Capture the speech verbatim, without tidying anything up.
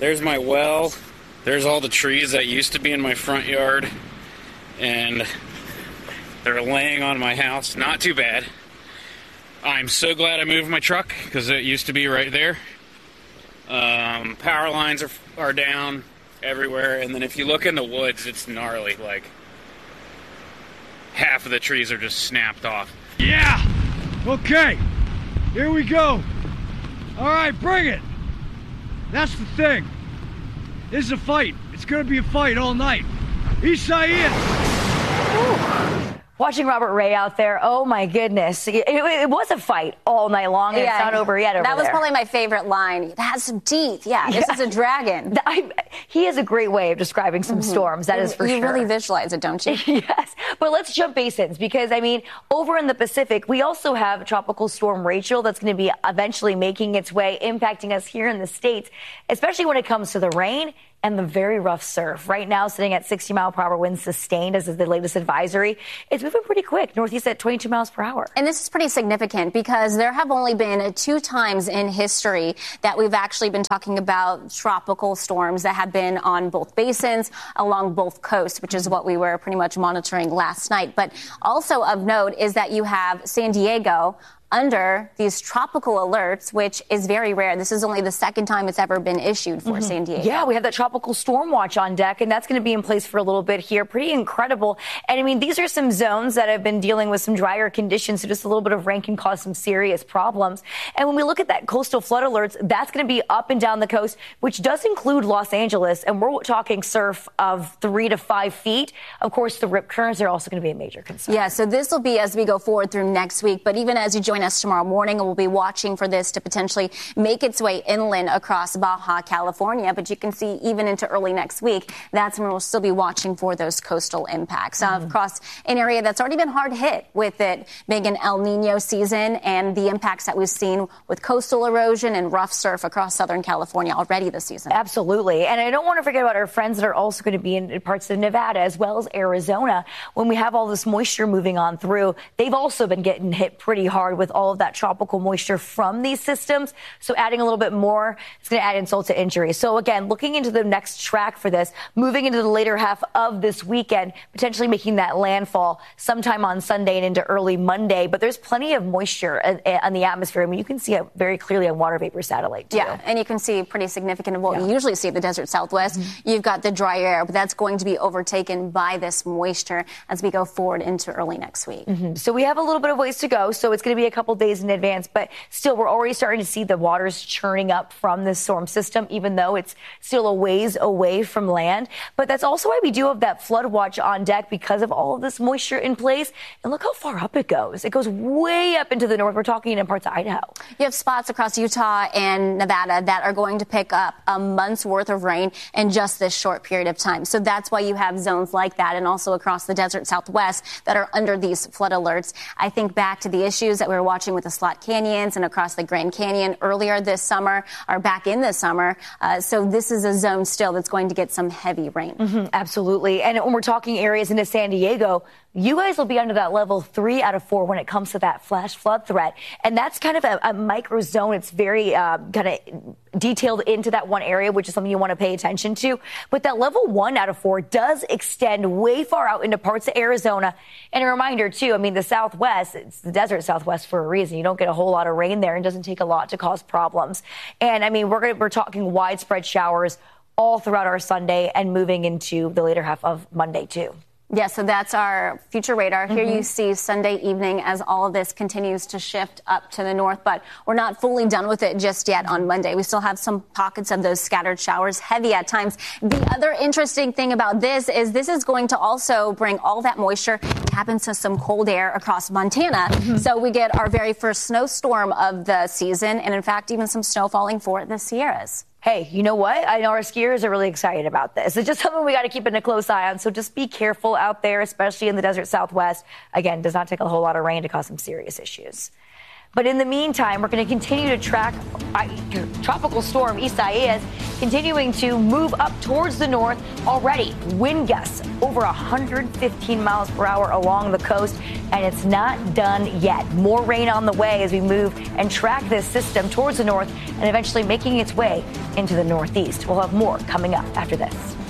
There's my well. There's all the trees that used to be in my front yard. And they're laying on my house. Not too bad. I'm so glad I moved my truck because it used to be right there. Um, power lines are, are down everywhere. And then if you look in the woods, it's gnarly. Like, half of the trees are just snapped off. Yeah! Okay, here we go. All right, bring it. That's the thing. This is a fight. It's going to be a fight all night. Isaiah! Watching Robert Ray out there, oh my goodness. It, it, it was a fight all night long, and yeah, it's not over yet over That was there. probably my favorite line. It has some teeth. Yeah, this yeah. is a dragon. I, he has a great way of describing some mm-hmm. storms, that is for you sure. You really visualize it, don't you? Yes, but let's jump basins, because, I mean, over in the Pacific, we also have Tropical Storm Rachel that's going to be eventually making its way, impacting us here in the States, especially when it comes to the rain and the very rough surf. Right now, sitting at sixty mile per hour winds sustained, as is the latest advisory. It's moving pretty quick, northeast at twenty-two miles per hour. And this is pretty significant because there have only been two times in history that we've actually been talking about tropical storms that have been on both basins along both coasts, which is what we were pretty much monitoring last night. But also of note is that you have San Diego under these tropical alerts, which is very rare. This is only the second time it's ever been issued for mm-hmm. San Diego. Yeah, we have that tropical storm watch on deck, and that's going to be in place for a little bit here. Pretty incredible. And, I mean, these are some zones that have been dealing with some drier conditions, so just a little bit of rain can cause some serious problems. And when we look at that coastal flood alerts, that's going to be up and down the coast, which does include Los Angeles, and we're talking surf of three to five feet. Of course, the rip currents are also going to be a major concern. Yeah, so this will be as we go forward through next week, but even as you join us tomorrow morning, and we'll be watching for this to potentially make its way inland across Baja California. But you can see even into early next week, that's when we'll still be watching for those coastal impacts mm-hmm. uh, across an area that's already been hard hit with it being an El Nino season and the impacts that we've seen with coastal erosion and rough surf across Southern California already this season. Absolutely. And I don't want to forget about our friends that are also going to be in parts of Nevada as well as Arizona. When we have all this moisture moving on through, they've also been getting hit pretty hard with all of that tropical moisture from these systems. So adding a little bit more, it's going to add insult to injury. So again, looking into the next track for this, moving into the later half of this weekend, potentially making that landfall sometime on Sunday and into early Monday. But there's plenty of moisture on the atmosphere. I mean, you can see it very clearly on water vapor satellite, too. Yeah, and you can see pretty significant of what yeah. we usually see at the desert Southwest. Mm-hmm. You've got the dry air, but that's going to be overtaken by this moisture as we go forward into early next week. Mm-hmm. So we have a little bit of ways to go. So it's going to be a couple days in advance, but still we're already starting to see the waters churning up from this storm system, even though it's still a ways away from land. But that's also why we do have that flood watch on deck, because of all of this moisture in place. And look how far up it goes. It goes way up into the north. We're talking in parts of Idaho. You have spots across Utah and Nevada that are going to pick up a month's worth of rain in just this short period of time. So that's why you have zones like that, and also across the desert Southwest that are under these flood alerts. I think back to the issues that we were watching with the Slot Canyons and across the Grand Canyon earlier this summer, or back in the summer. Uh, so this is a zone still that's going to get some heavy rain. Mm-hmm, absolutely. And when we're talking areas into San Diego, you guys will be under that level three out of four when it comes to that flash flood threat. And that's kind of a, a micro zone. It's very uh, kind of detailed into that one area, which is something you want to pay attention to. But that level one out of four does extend way far out into parts of Arizona. And a reminder, too, I mean, the Southwest, it's the desert Southwest for a reason. You don't get a whole lot of rain there. It doesn't take a lot to cause problems. And, I mean, we're gonna, we're talking widespread showers all throughout our Sunday and moving into the later half of Monday, too. Yeah, so that's our future radar. Here Mm-hmm. you see Sunday evening as all of this continues to shift up to the north, but we're not fully done with it just yet on Monday. We still have some pockets of those scattered showers, heavy at times. The other interesting thing about this is this is going to also bring all that moisture, tap into some cold air across Montana. Mm-hmm. So we get our very first snowstorm of the season, and in fact, even some snow falling for the Sierras. Hey, you know what? I know our skiers are really excited about this. It's just something we got to keep in a close eye on. So just be careful out there, especially in the desert Southwest. Again, does not take a whole lot of rain to cause some serious issues. But in the meantime, we're going to continue to track uh, tropical storm Isaias continuing to move up towards the north. Already wind gusts over one hundred fifteen miles per hour along the coast, and it's not done yet. More rain on the way as we move and track this system towards the north and eventually making its way into the northeast. We'll have more coming up after this.